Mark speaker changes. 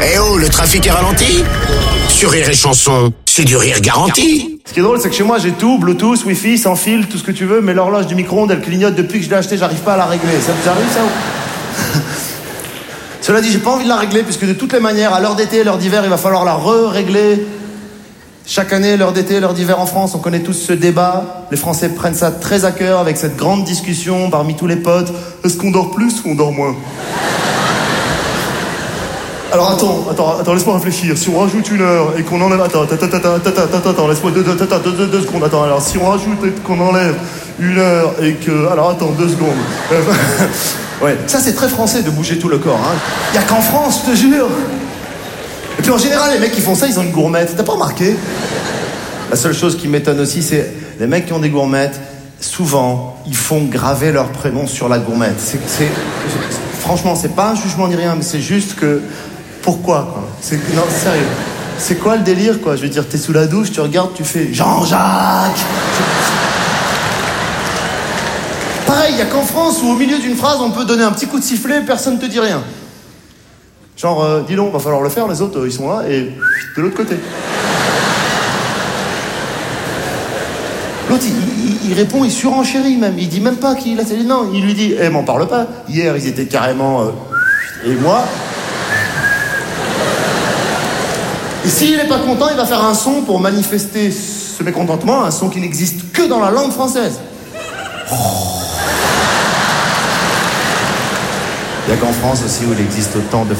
Speaker 1: Eh oh, le trafic est ralenti? Sur Rire et Chanson, c'est du rire garanti.
Speaker 2: Ce qui est drôle, c'est que chez moi, j'ai tout, Bluetooth, Wi-Fi, sans fil, tout ce que tu veux, mais l'horloge du micro-ondes, elle clignote depuis que je l'ai achetée, j'arrive pas à la régler. Ça vous arrive, ça ou... Cela dit, j'ai pas envie de la régler, puisque de toutes les manières, à l'heure d'été et l'heure d'hiver, il va falloir la régler. Chaque année, l'heure d'été et l'heure d'hiver en France, on connaît tous ce débat. Les Français prennent ça très à cœur, avec cette grande discussion parmi tous les potes. Est-ce qu'on dort plus ou on dort moins? Alors attends, laisse-moi réfléchir. Si on rajoute 1 heure et qu'on enlève... Attends, laisse-moi 2 secondes. Attends, alors si on rajoute et qu'on enlève 1 heure et que... Alors attends, 2 secondes. Ouais, ça c'est très français de bouger tout le corps, hein. Y a qu'en France, je te jure. Et puis en général, les mecs qui font ça, ils ont une gourmette. T'as pas remarqué? La seule chose qui m'étonne aussi, c'est les mecs qui ont des gourmettes, souvent, ils font graver leur prénom sur la gourmette. Franchement, c'est pas un jugement ni rien, mais c'est juste que... Pourquoi, quoi? Non, sérieux. C'est quoi le délire, quoi? Je veux dire, t'es sous la douche, tu regardes, tu fais Jean-Jacques. Pareil, il y a qu'en France où au milieu d'une phrase, on peut donner un petit coup de sifflet, personne te dit rien. Genre, dis donc, va falloir le faire, les autres, ils sont là, et de l'autre côté. L'autre, il répond, il surenchérit même. Il dit même pas qu'il a... Non, il lui dit, m'en parle pas. Hier, ils étaient carrément... et moi... Et s'il n'est pas content, il va faire un son pour manifester ce mécontentement, un son qui n'existe que dans la langue française. Il n'y a qu'en France aussi où il existe autant de